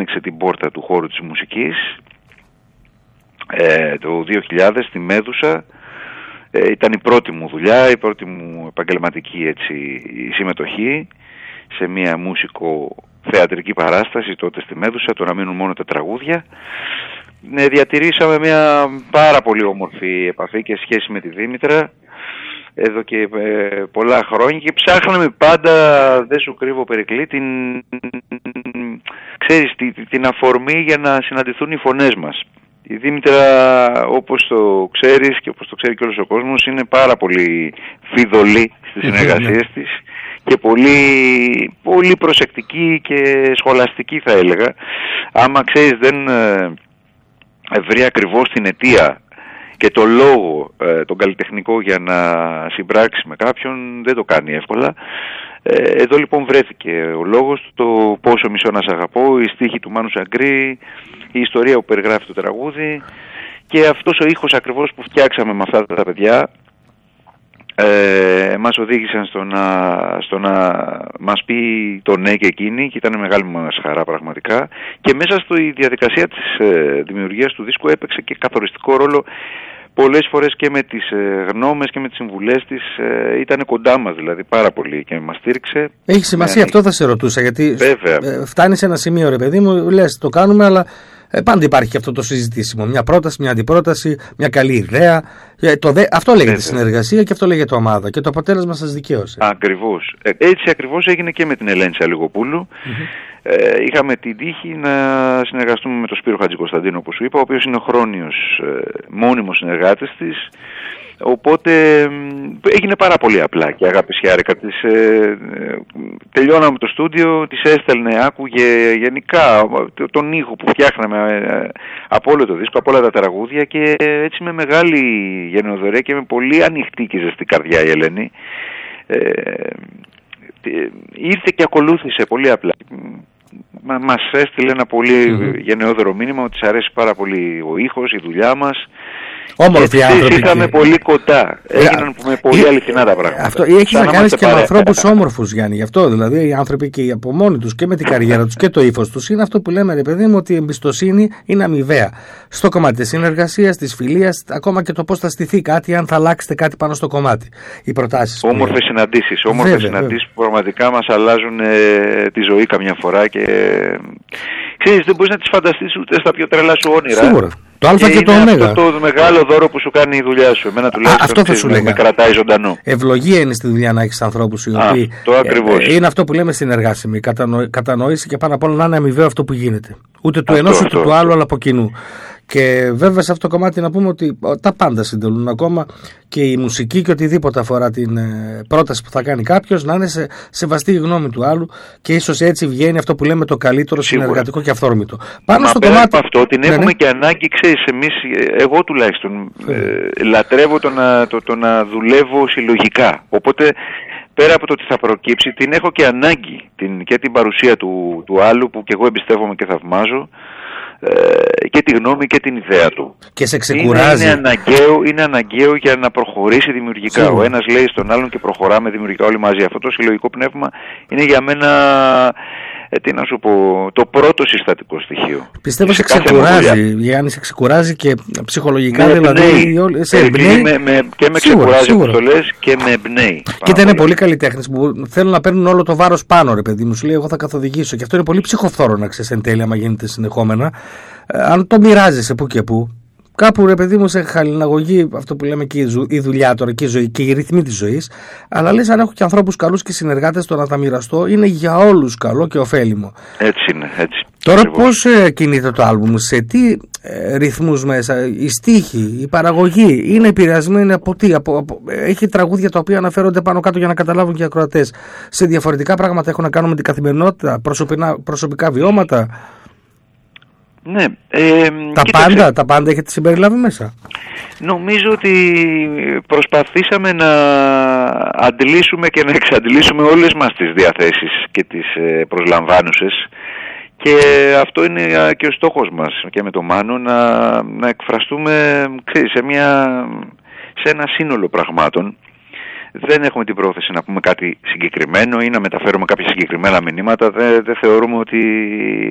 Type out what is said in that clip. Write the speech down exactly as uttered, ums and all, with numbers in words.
άνοιξε την πόρτα του χώρου της μουσικής ε, το δύο χιλιάδες στη Μέδουσα. Ε, ήταν η πρώτη μου δουλειά, η πρώτη μου επαγγελματική έτσι, συμμετοχή σε μια μουσικο θεατρική παράσταση τότε στη Μέδουσα, το να μείνουν μόνο τα τραγούδια. Ε, διατηρήσαμε μια πάρα πολύ όμορφη επαφή και σχέση με τη Δήμητρα εδώ και ε, πολλά χρόνια και ψάχναμε πάντα, δεν σου κρύβω Περικλή, την, ξέρεις, την, την αφορμή για να συναντηθούν οι φωνές μας. Η Δήμητρα, όπως το ξέρεις και όπως το ξέρει και όλος ο κόσμος, είναι πάρα πολύ φιδωλή στις συνεργασίες της και πολύ, πολύ προσεκτική και σχολαστική θα έλεγα. Άμα ξέρεις δεν ε, βρει ακριβώς την αιτία και το λόγο ε, τον καλλιτεχνικό για να συμπράξει με κάποιον, δεν το κάνει εύκολα. Ε, εδώ λοιπόν βρέθηκε ο λόγος, το πόσο μισώ να σ' αγαπώ, η στίχη του Μάνου Σαγκρή, η ιστορία που περιγράφει το τραγούδι και αυτός ο ήχος ακριβώς που φτιάξαμε με αυτά τα παιδιά ε, μας οδήγησαν στο να, στο να μας πει το ναι και εκείνη και ήταν μεγάλη μας χαρά πραγματικά και μέσα στη διαδικασία της ε, δημιουργίας του δίσκου έπαιξε και καθοριστικό ρόλο. Πολλές φορές και με τις ε, γνώμες και με τις συμβουλές της ε, ήταν κοντά μας δηλαδή πάρα πολύ και μας στήριξε. Έχει σημασία, ε, αυτό θα σε ρωτούσα γιατί ε, φτάνει σε ένα σημείο ρε παιδί μου, λες το κάνουμε αλλά ε, πάντα υπάρχει και αυτό το συζητήσιμο. Μια πρόταση, μια αντιπρόταση, μια καλή ιδέα. Ε, το δε, αυτό λέγεται Βέβαια. συνεργασία και αυτό λέγεται ομάδα και το αποτέλεσμα σας δικαίωσε. Ακριβώς. Ε, έτσι ακριβώς έγινε και με την Ελένη Σαλιγοπούλου. Mm-hmm. Ε, είχαμε την τύχη να συνεργαστούμε με τον Σπύρο Χατζικοσταντίνο όπως σου είπα, ο οποίος είναι ο χρόνιος ε, μόνιμος συνεργάτης της, οπότε ε, έγινε πάρα πολύ απλά και αγάπη χάρηκα της. Ε, ε, τελειώναμε το στούντιο, της έστελνε, άκουγε γενικά τον ήχο που φτιάχναμε ε, από όλο το δίσκο, από όλα τα τραγούδια και ε, έτσι με μεγάλη γενναιοδωρία και με πολύ ανοιχτή και ζεστή καρδιά η Ελένη ε, ήρθε και ακολούθησε πολύ απλά. Μα, μας έστειλε ένα πολύ mm-hmm. γενναιόδωρο μήνυμα ότι της αρέσει πάρα πολύ ο ήχος, η δουλειά μας. Όμορφοι άνθρωποι. Ήρθαμε πολύ κοντά. Έγιναν με πολύ αληθινά τα πράγματα. Αυτό έχει να κάνει και με ανθρώπους όμορφους, Γιάννη. Γι' αυτό δηλαδή οι άνθρωποι και από μόνοι τους και με την καριέρα τους και το ύφος τους είναι αυτό που λέμε, ρε παιδί μου, ότι η εμπιστοσύνη είναι αμοιβαία. Στο κομμάτι της συνεργασίας, της φιλίας, ακόμα και το πώς θα στηθεί κάτι, αν θα αλλάξετε κάτι πάνω στο κομμάτι. Οι προτάσεις. Όμορφες συναντήσεις. Όμορφες συναντήσεις που πραγματικά μας αλλάζουν ε, τη ζωή καμιά φορά και. Ξέρεις, δεν μπορείς να τις φανταστείς ούτε στα πιο τρελά σου όνειρα. Σίγουρα. Το Α και, και το Ω. Αυτό το μεγάλο δώρο που σου κάνει η δουλειά σου. Εμένα τουλάχιστον αυτό θα σου με, με κρατάει ζωντανό. Ευλογία είναι στη δουλειά να έχεις ανθρώπους οι οποίοι. Το ακριβώς. Ε, είναι αυτό που λέμε συνεργάσιμοι. Κατανο, κατανόηση και πάνω απ' όλα να είναι αμοιβαίο αυτό που γίνεται. Ούτε του ενός ούτε του άλλου, αλλά από κοινού. Και βέβαια σε αυτό το κομμάτι να πούμε ότι τα πάντα συντελούν. Ακόμα και η μουσική και οτιδήποτε αφορά την ε, πρόταση που θα κάνει κάποιος να είναι σε, σεβαστή η γνώμη του άλλου και ίσως έτσι βγαίνει αυτό που λέμε το καλύτερο Σίγουρα. συνεργατικό και αυθόρμητο. Πάνω Μα στο πέρα κομμάτι. Από αυτό την ναι, έχουμε ναι. και ανάγκη, ξέρεις, εμείς, εγώ τουλάχιστον ε, λατρεύω το να, το, το να δουλεύω συλλογικά. Οπότε πέρα από το ότι θα προκύψει, την έχω και ανάγκη την, και την παρουσία του, του άλλου που και εγώ εμπιστεύομαι και θαυμάζω. Και τη γνώμη και την ιδέα του. Και σε ξεκουράζει. Είναι, είναι, αναγκαίο, είναι αναγκαίο για να προχωρήσει δημιουργικά. Σίγουρα. Ο ένας λέει στον άλλον και προχωράμε δημιουργικά όλοι μαζί. Αυτό το συλλογικό πνεύμα είναι για μένα, ε, τι να σου πω, το πρώτο συστατικό στοιχείο. Πιστεύω σε ξεκουράζει, Γιάννη, σε ξεκουράζει και ψυχολογικά με δηλαδή. Εμπνέει. Σε εμπνέει. Με, με, και με σίγουρα, ξεκουράζει σίγουρα. Όπως το λες και με εμπνέει. Κοίτα, είναι πολλοί καλλιτέχνες που θέλουν να παίρνουν όλο το βάρος πάνω, ρε παιδί μου. Σου λέει, εγώ θα καθοδηγήσω. Και αυτό είναι πολύ ψυχοφθόρο να ξέρεις εν τέλει, άμα γίνεται συνεχόμενα. Ε, αν το μοιράζεσαι που και που. Κάπου ρε παιδί μου σε χαλιναγωγεί αυτό που λέμε και η δουλειά τώρα και η ζωή και οι ρυθμοί της ζωής. Αλλά λες αν έχω και ανθρώπους καλούς και συνεργάτες, το να τα μοιραστώ είναι για όλους καλό και ωφέλιμο. Έτσι είναι, έτσι. Τώρα ακριβώς. Πώς ε, κινείται το άλμπουμ, σε τι ε, ρυθμούς μέσα, η στίχη, η παραγωγή είναι επηρεασμένη από τι, από, από, έχει τραγούδια τα οποία αναφέρονται πάνω κάτω για να καταλάβουν και οι ακροατές. Σε διαφορετικά πράγματα έχουν να κάνουν με την καθημερινότητα, προσωπικά, προσωπικά βιώματα. Ναι, ε, τα κοίταξε. πάντα, τα πάντα έχετε συμπεριλάβει μέσα. Νομίζω ότι προσπαθήσαμε να αντλήσουμε και να εξαντλήσουμε όλες μας τις διαθέσεις και τις προσλαμβάνουσες και αυτό είναι και ο στόχος μας και με το Μάνο να, να εκφραστούμε, ξέρεις, σε, μια, σε ένα σύνολο πραγμάτων. Δεν έχουμε την πρόθεση να πούμε κάτι συγκεκριμένο ή να μεταφέρουμε κάποια συγκεκριμένα μηνύματα. Δεν, δεν θεωρούμε ότι